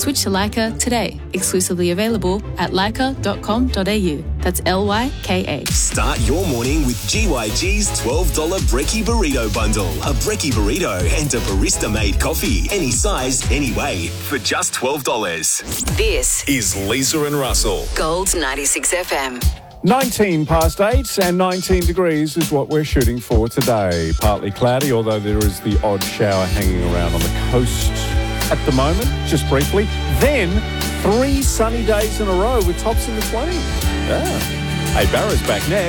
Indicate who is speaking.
Speaker 1: Switch to Leica today. Exclusively available at leica.com.au. That's LYKA.
Speaker 2: Start your morning with GYG's $12 Brekkie Burrito Bundle. A Brekkie Burrito and a barista-made coffee. Any size, any way, for just $12.
Speaker 3: This
Speaker 2: Is Lisa and Russell.
Speaker 3: Gold 96 FM.
Speaker 4: 19 past 8 and 19 degrees is what we're shooting for today. Partly cloudy, although there is the odd shower hanging around on the coast at the moment, just briefly. Then 3 sunny days in a row with tops in the 20s. Yeah. Hey, Barra's back next.